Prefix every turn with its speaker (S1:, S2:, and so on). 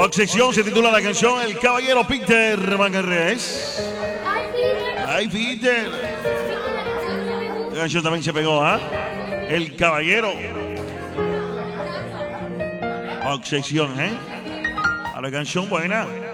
S1: Obsesión se titula la canción El Caballero Peter Mangarres. Ay, Peter. La canción también se pegó, ¿ah? El Caballero. Obsesión, ¿eh? A la canción buena.